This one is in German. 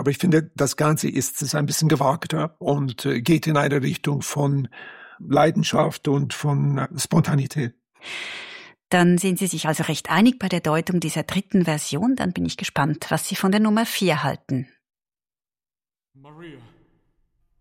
aber ich finde, das Ganze ist ein bisschen gewagter und geht in eine Richtung von Leidenschaft und von Spontanität. Dann sind Sie sich also recht einig bei der Deutung dieser dritten Version. Dann bin ich gespannt, was Sie von der Nummer 4 halten. Maria.